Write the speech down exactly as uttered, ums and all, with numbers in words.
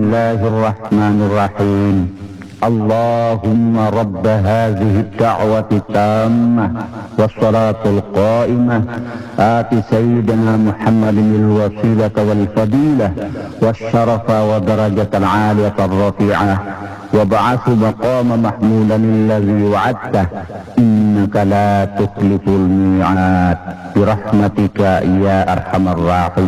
الله الرحمن الرحيم. اللهم رب هذه الدعوة التامة والصلاة القائمة آت سيدنا محمد الوسيلة والفضيلة والشرف ودرجة العالية الرفيعة وابعث مقام محمودا الذي وعدته إنك لا تخلف الميعاد برحمتك يا أرحم الراحمين.